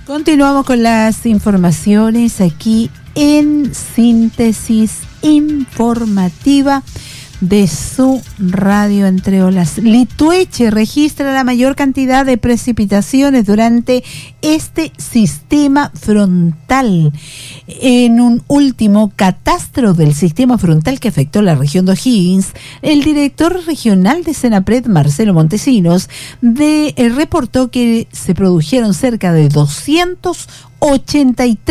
Continuamos con las informaciones aquí en Síntesis Informativa de su radio Entre Olas. Litueche registra la mayor cantidad de precipitaciones durante este sistema frontal. En un último catastro del sistema frontal que afectó la región de O'Higgins, el director regional de Senapred, Marcelo Montesinos, reportó que se produjeron cerca de 283